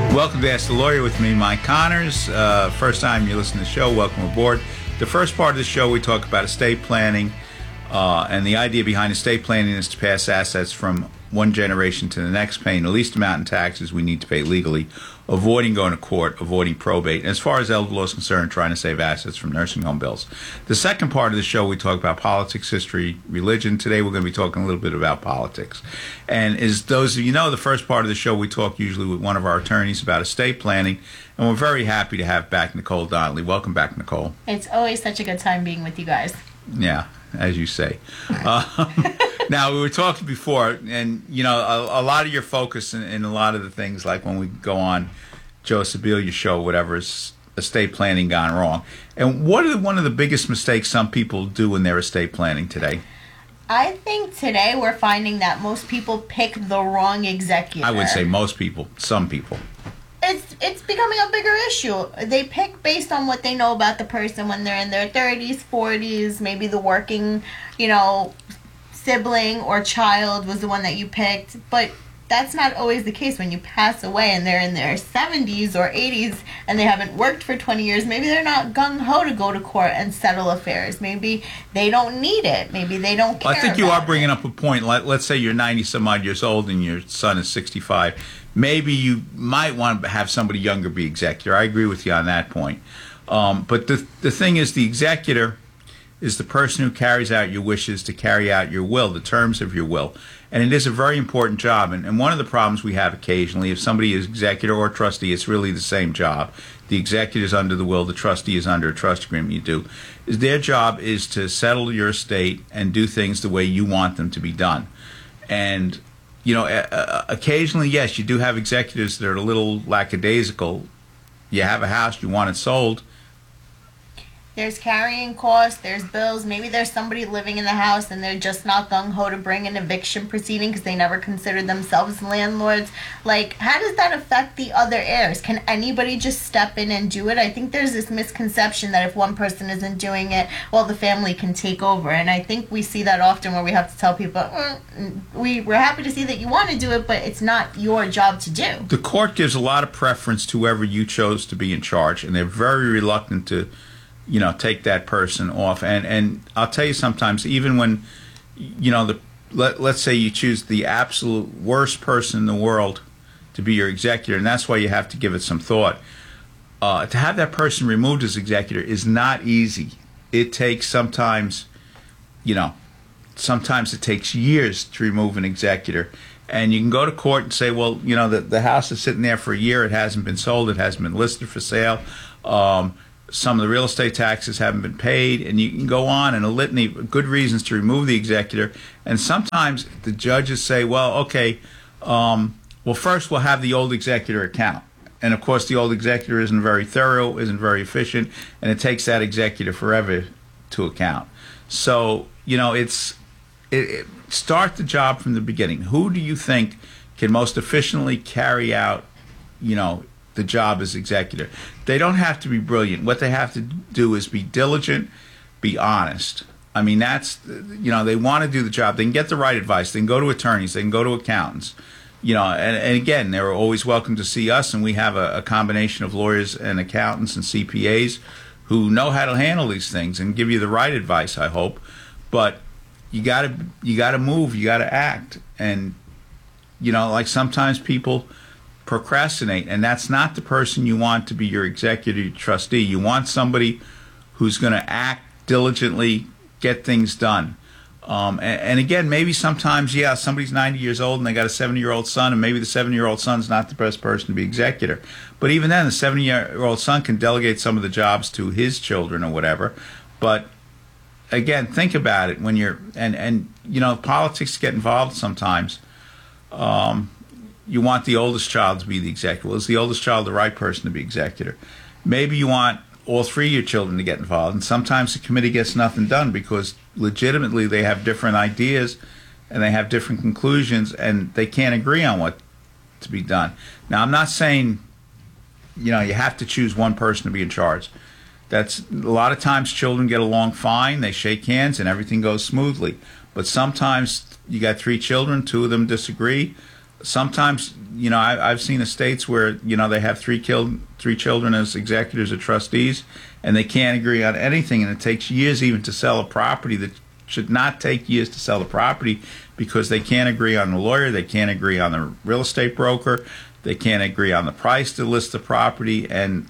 Welcome to Ask the Lawyer with me, Mike Connors. First time you listen to the show, welcome aboard. The first part of the show, we talk about estate planning, and the idea behind estate planning is to pass assets from one generation to the next, paying the least amount in taxes we need to pay legally, avoiding going to court, avoiding probate, and as far as elder law is concerned, trying to save assets from nursing home bills. The second part of the show, we talk about politics, history, religion. Today we're going to be talking a little bit about politics. And as those of you know, the first part of the show, we talk usually with one of our attorneys about estate planning, and we're very happy to have back Nicole Donnelly. Welcome back, Nicole. It's always such a good time being with you guys. Yeah, as you say. Now, we were talking before, and, you know, a lot of your focus in a lot of the things, like when we go on Joe Sebelia's show, whatever, is estate planning gone wrong. And what are one of the biggest mistakes some people do in their estate planning today? I think today we're finding that most people pick the wrong executor. I would say most people, some people. It's becoming a bigger issue. They pick based on what they know about the person when they're in their 30s, 40s, maybe the working, sibling or child was the one that you picked, but that's not always the case when you pass away and they're in their 70s or 80s and they haven't worked for 20 years. Maybe they're not gung-ho to go to court and settle affairs. Maybe they don't need it. Maybe they don't care. I think you are bringing up a point. Let's say you're 90-some-odd years old and your son is 65. Maybe you might want to have somebody younger be executor. I agree with you on that point. But the thing is, the executor is the person who carries out your wishes to carry out your will, the terms of your will. And it is a very important job. And one of the problems we have occasionally, if somebody is executor or trustee, it's really the same job. The executor is under the will, the trustee is under a trust agreement you do. Their job is to settle your estate and do things the way you want them to be done. And, occasionally, yes, you do have executors that are a little lackadaisical. You have a house, you want it sold. There's carrying costs, there's bills. Maybe there's somebody living in the house and they're just not gung-ho to bring an eviction proceeding because they never considered themselves landlords. Like, how does that affect the other heirs? Can anybody just step in and do it? I think there's this misconception that if one person isn't doing it, well, the family can take over. And I think we see that often where we have to tell people, we're happy to see that you want to do it, but it's not your job to do. The court gives a lot of preference to whoever you chose to be in charge, and they're very reluctant to take that person off. And I'll tell you, sometimes even when, let's say you choose the absolute worst person in the world to be your executor, and that's why you have to give it some thought. To have that person removed as executor is not easy. It takes sometimes it takes years to remove an executor. And you can go to court and say, well, the house is sitting there for a year, it hasn't been sold, it hasn't been listed for sale. Some of the real estate taxes haven't been paid, and you can go on and a litany of good reasons to remove the executor. And sometimes the judges say, well, okay, first we'll have the old executor account. And, of course, the old executor isn't very thorough, isn't very efficient, and it takes that executor forever to account. So, start the job from the beginning. Who do you think can most efficiently carry out, the job as executor? They don't have to be brilliant. What they have to do is be diligent, be honest. I mean, that's, they want to do the job. They can get the right advice. They can go to attorneys. They can go to accountants. And again, they're always welcome to see us, and we have a combination of lawyers and accountants and CPAs who know how to handle these things and give you the right advice, I hope. But you gotta move, you gotta act. And, like sometimes people procrastinate, and that's not the person you want to be your executive trustee. You want somebody who's going to act diligently, get things done. And again, maybe sometimes, somebody's 90 years old and they got a 70-year-old son, and maybe the 70-year-old son's not the best person to be executor. But even then, the 70-year-old son can delegate some of the jobs to his children or whatever. But again, think about it when you're, and politics get involved sometimes. You want the oldest child to be the executor. Well, is the oldest child the right person to be executor? Maybe you want all three of your children to get involved, and sometimes the committee gets nothing done because legitimately they have different ideas and they have different conclusions and they can't agree on what to be done. Now, I'm not saying, you have to choose one person to be in charge. That's a lot of times children get along fine, they shake hands and everything goes smoothly. But sometimes you got three children, two of them disagree. sometimes, I've seen estates where, they have three children as executors or trustees, and they can't agree on anything, and it takes years even to sell a property that should not take years to sell the property because they can't agree on the lawyer, they can't agree on the real estate broker, they can't agree on the price to list the property, and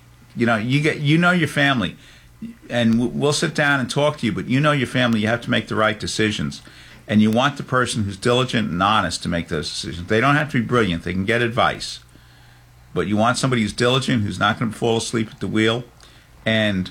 you know your family, and we'll sit down and talk to you, but your family, you have to make the right decisions. And you want the person who's diligent and honest to make those decisions. They don't have to be brilliant. They can get advice. But you want somebody who's diligent, who's not going to fall asleep at the wheel, and,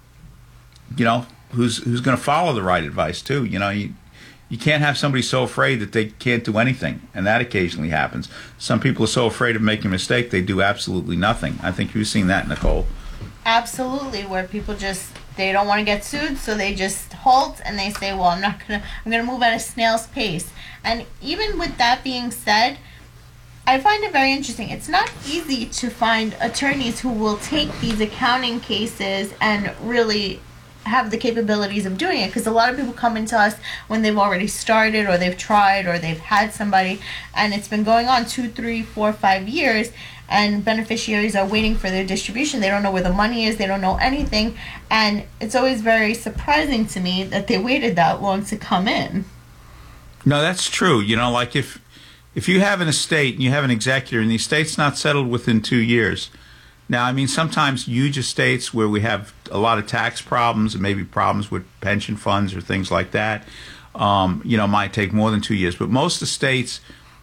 who's going to follow the right advice, too. You can't have somebody so afraid that they can't do anything, and that occasionally happens. Some people are so afraid of making a mistake, they do absolutely nothing. I think you've seen that, Nicole. Absolutely, where people they don't want to get sued, so they just halt and they say, well, I'm gonna move at a snail's pace. And even with that being said, I find it very interesting. It's not easy to find attorneys who will take these accounting cases and really have the capabilities of doing it, because a lot of people come into us when they've already started, or they've tried, or they've had somebody, and it's been going on 2, 3, 4, 5 years, and beneficiaries are waiting for their distribution. They don't know where the money is, they don't know anything, and it's always very surprising to me that they waited that long to come in. No, that's true. Like if you have an estate and you have an executor and the estate's not settled within 2 years. Now, sometimes huge estates where we have a lot of tax problems and maybe problems with pension funds or things like that, might take more than 2 years. But most estates,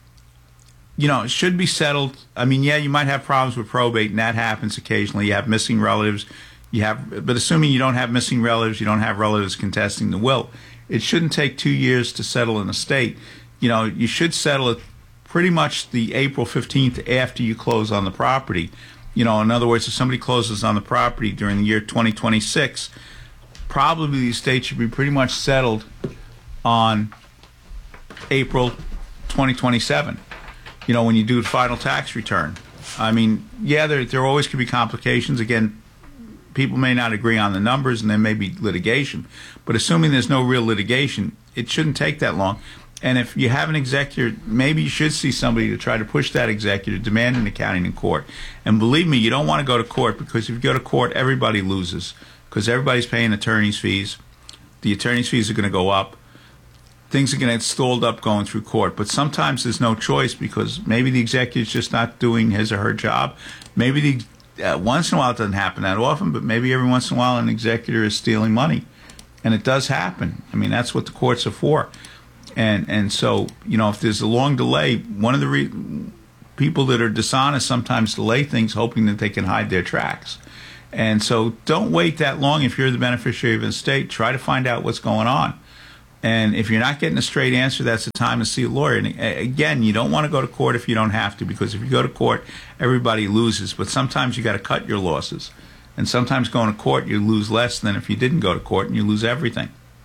it should be settled. You might have problems with probate, and that happens occasionally. You have missing relatives. But assuming you don't have missing relatives, you don't have relatives contesting the will, it shouldn't take 2 years to settle an estate. You should settle it pretty much the April 15th after you close on the property. In other words, if somebody closes on the property during the year 2026, probably the estate should be pretty much settled on April 2027, when you do the final tax return. There always could be complications. Again, people may not agree on the numbers, and there may be litigation. But assuming there's no real litigation, it shouldn't take that long. And if you have an executor, maybe you should see somebody to try to push that executor, demand an accounting in court. And believe me, you don't want to go to court, because if you go to court, everybody loses, because everybody's paying attorney's fees. The attorney's fees are going to go up. Things are going to get stalled up going through court. But sometimes there's no choice, because maybe the executor's just not doing his or her job. Maybe once in a while, it doesn't happen that often, but maybe every once in a while an executor is stealing money. And it does happen. That's what the courts are for. And so, if there's a long delay, one of the people that are dishonest sometimes delay things hoping that they can hide their tracks. And so don't wait that long if you're the beneficiary of an estate. Try to find out what's going on. And if you're not getting a straight answer, that's the time to see a lawyer. And again, you don't want to go to court if you don't have to, because if you go to court, everybody loses. But sometimes you got to cut your losses. And sometimes going to court, you lose less than if you didn't go to court, and you lose everything.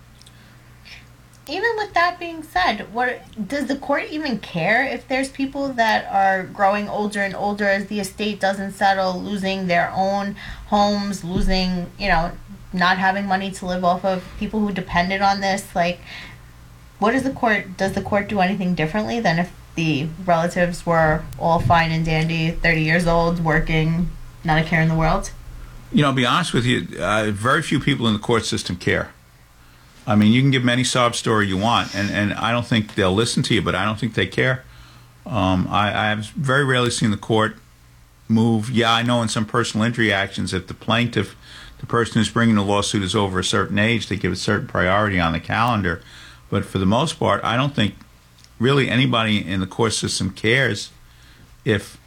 Even with that being said, what does the court even care if there's people that are growing older and older as the estate doesn't settle, losing their own homes, losing, not having money to live off of, people who depended on this? Like, does the court do anything differently than if the relatives were all fine and dandy, 30 years old, working, not a care in the world? To be honest with you, very few people in the court system care. You can give them any sob story you want, and I don't think they'll listen to you, but I don't think they care. I have very rarely seen the court move. Yeah, I know in some personal injury actions, if the plaintiff, the person who's bringing the lawsuit, is over a certain age, they give a certain priority on the calendar. But for the most part, I don't think really anybody in the court system cares if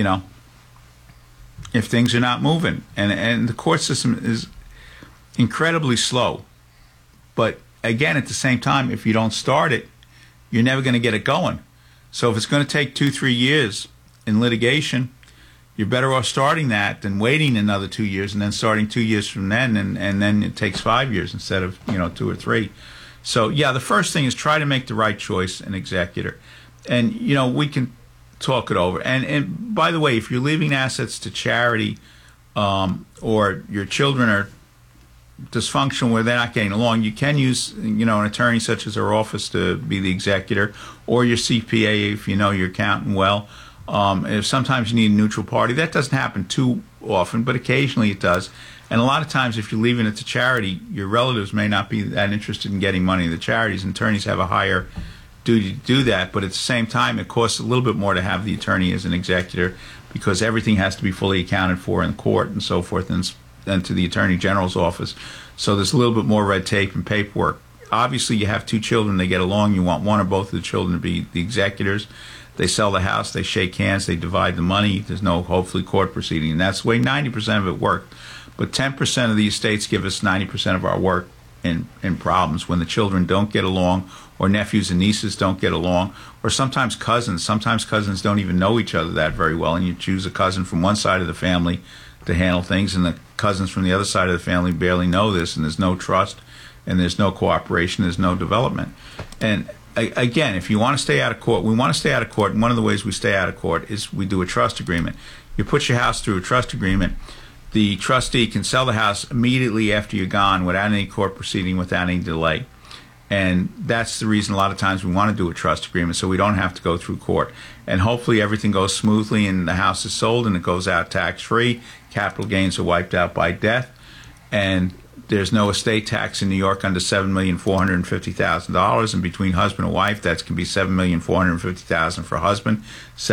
things are not moving. And the court system is incredibly slow. But again, at the same time, if you don't start it, you're never going to get it going. So if it's going to take 2-3 years in litigation, you're better off starting that than waiting another 2 years and then starting 2 years from then, and then it takes 5 years instead of 2 or 3. So yeah, the first thing is try to make the right choice, an executor, and we can talk it over. And by the way, if you're leaving assets to charity, or your children are dysfunctional where they're not getting along, you can use, an attorney such as our office to be the executor, or your CPA if you know your accountant well. If sometimes you need a neutral party, that doesn't happen too often, but occasionally it does. And a lot of times, if you're leaving it to charity, your relatives may not be that interested in getting money to the charities. And attorneys have a higher duty to do that, but at the same time, it costs a little bit more to have the attorney as an executor because everything has to be fully accounted for in court and so forth, and to the Attorney General's office. So there's a little bit more red tape and paperwork. Obviously, you have two children, they get along, you want one or both of the children to be the executors. They sell the house, they shake hands, they divide the money, there's no, hopefully, court proceeding. And that's the way 90% of it worked. But 10% of the estates give us 90% of our work in problems when the children don't get along, or nephews and nieces don't get along, or sometimes cousins. Sometimes cousins don't even know each other that very well, and you choose a cousin from one side of the family to handle things, and the cousins from the other side of the family barely know this, and there's no trust, and there's no cooperation, there's no development. And again, if you want to stay out of court, we want to stay out of court, and one of the ways we stay out of court is we do a trust agreement. You put your house through a trust agreement. The trustee can sell the house immediately after you're gone without any court proceeding, without any delay. And that's the reason a lot of times we want to do a trust agreement, so we don't have to go through court. And hopefully everything goes smoothly and the house is sold and it goes out tax-free. Capital gains are wiped out by death. And there's no estate tax in New York under $7,450,000. And between husband and wife, that can be $7,450,000 for husband,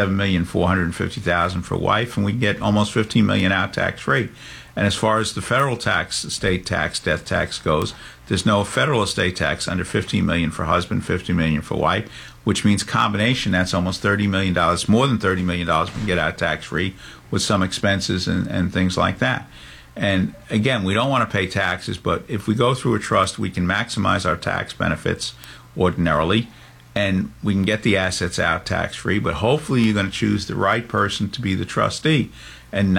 $7,450,000 for wife, and we get almost $15 million out tax-free. And as far as the federal tax, estate tax, death tax goes, there's no federal estate tax under $15 million for husband, $50 million for wife, which means combination, that's almost $30 million, more than $30 million we can get out tax-free with some expenses and things like that. And again, we don't want to pay taxes, but if we go through a trust, we can maximize our tax benefits ordinarily, and we can get the assets out tax-free, but hopefully you're going to choose the right person to be the trustee. And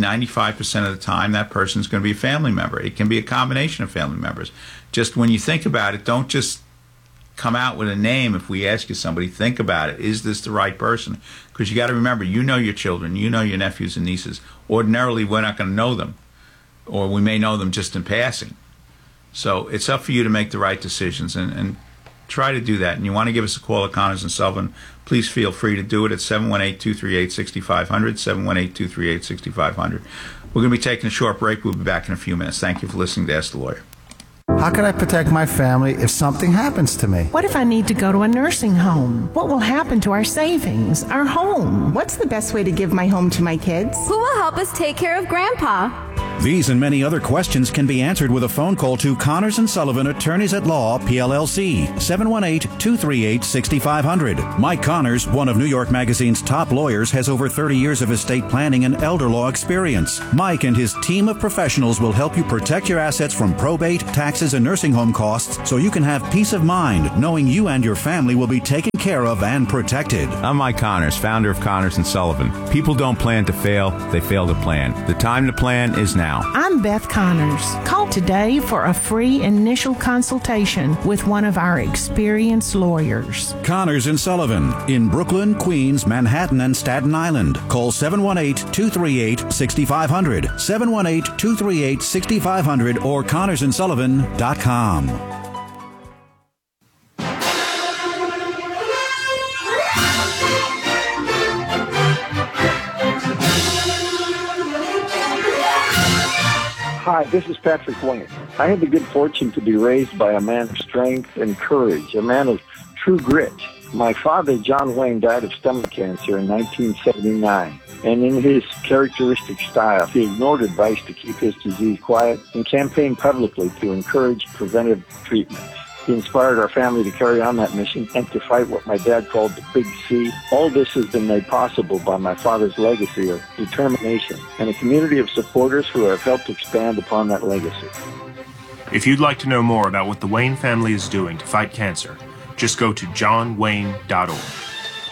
95% of the time, that person is going to be a family member. It can be a combination of family members. Just when you think about it, don't just come out with a name. If we ask you somebody, think about it. Is this the right person? Because you got to remember, you know your children, you know your nephews and nieces. Ordinarily, we're not going to know them, or we may know them just in passing. So it's up for you to make the right decisions and try to do that. And you want to give us a call at Connors and Sullivan, please feel free to do it at 718-238-6500, 718-238-6500. We're going to be taking a short break. We'll be back in a few minutes. Thank you for listening to Ask the Lawyer. How can I protect my family if something happens to me? What if I need to go to a nursing home? What will happen to our savings, our home? What's the best way to give my home to my kids? Who will help us take care of Grandpa? These and many other questions can be answered with a phone call to Connors and Sullivan, Attorneys at Law, PLLC, 718-238-6500. Mike Connors, one of New York Magazine's top lawyers, has over 30 years of estate planning and elder law experience. Mike and his team of professionals will help you protect your assets from probate, taxes, and nursing home costs so you can have peace of mind knowing you and your family will be taken care of and protected. I'm Mike Connors, founder of Connors and Sullivan. People don't plan to fail, they fail to plan. The time to plan is now. I'm Beth Connors. Call today for a free initial consultation with one of our experienced lawyers. Connors and Sullivan in Brooklyn, Queens, Manhattan, and Staten Island. Call 718-238-6500, 718-238-6500, or ConnorsandSullivan.com. Hi, this is Patrick Wayne. I had the good fortune to be raised by a man of strength and courage, a man of true grit. My father, John Wayne, died of stomach cancer in 1979, and in his characteristic style, he ignored advice to keep his disease quiet and campaigned publicly to encourage preventive treatment. He inspired our family to carry on that mission and to fight what my dad called the Big C. All this has been made possible by my father's legacy of determination and a community of supporters who have helped expand upon that legacy. If you'd like to know more about what the Wayne family is doing to fight cancer, just go to johnwayne.org.